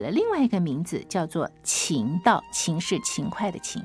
另外一个名字叫做勤道，勤是勤快的勤。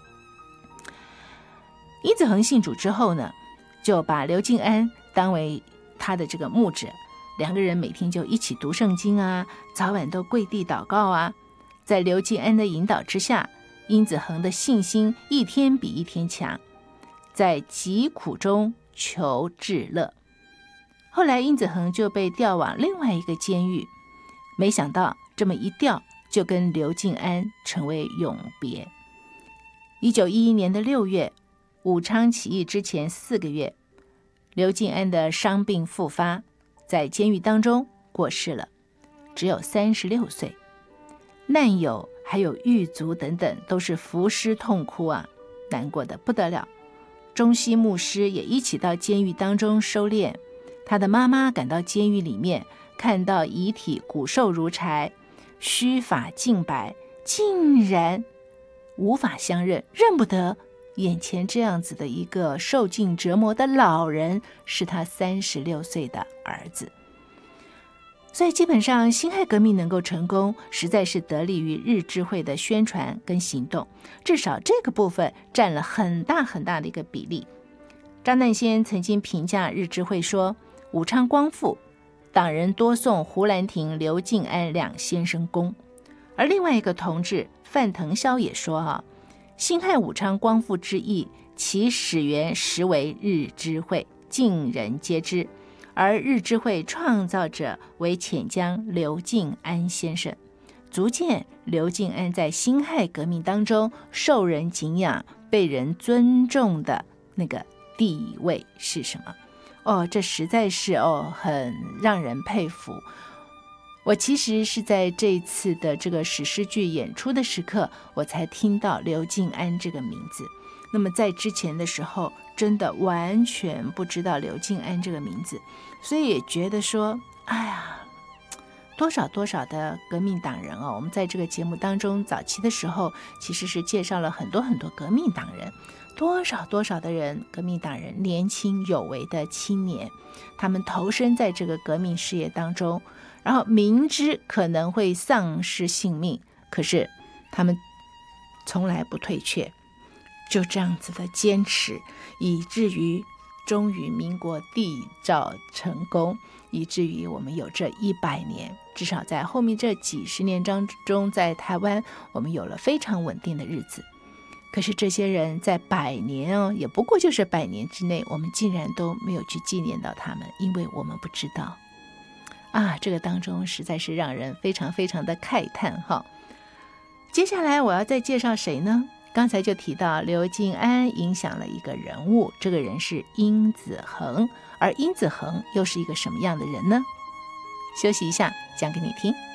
殷子恒信主之后呢，就把刘敬安当为他的这个牧者，两个人每天就一起读圣经啊，早晚都跪地祷告啊。在刘敬安的引导之下，殷子恒的信心一天比一天强，在疾苦中求至乐。后来殷子恒就被调往另外一个监狱，没想到这么一调就跟刘敬安成为永别。1911年的6月，武昌起义之前4个月，刘敬安的伤病复发，在监狱当中过世了，只有36岁。难友还有狱卒等等都是伏尸痛哭啊，难过的不得了。中西牧师也一起到监狱当中收敛，他的妈妈赶到监狱里面，看到遗体骨瘦如柴，须发净白，竟然无法相认，认不得眼前这样子的一个受尽折磨的老人是他36岁的儿子。所以基本上辛亥革命能够成功，实在是得力于日知会的宣传跟行动，至少这个部分占了很大很大的一个比例。张诞先曾经评价日知会说，武昌光复，党人多送胡兰亭、刘敬安两先生功。而另外一个同志范腾霄也说辛亥武昌光复之役，其始源实为日知会，尽人皆知。而日知会创造者为潜江刘敬安先生，足见刘敬安在辛亥革命当中受人敬仰、被人尊重的那个地位是什么。这实在是很让人佩服。我其实是在这一次的这个史诗剧演出的时刻，我才听到刘敬安这个名字。那么在之前的时候，真的完全不知道刘敬安这个名字，所以也觉得说，哎呀，多少的革命党人我们在这个节目当中早期的时候，其实是介绍了很多革命党人，多少的人，革命党人年轻有为的青年，他们投身在这个革命事业当中，然后明知可能会丧失性命，可是他们从来不退却，就这样子的坚持，以至于终于民国缔造成功，以至于我们有这100年，至少在后面这几十年当中，在台湾我们有了非常稳定的日子。可是这些人在100年也不过就是100年之内，我们竟然都没有去纪念到他们，因为我们不知道这个当中实在是让人非常的慨叹接下来我要再介绍谁呢？刚才就提到刘敬安影响了一个人物，这个人是殷子恒，而殷子恒又是一个什么样的人呢？休息一下，讲给你听。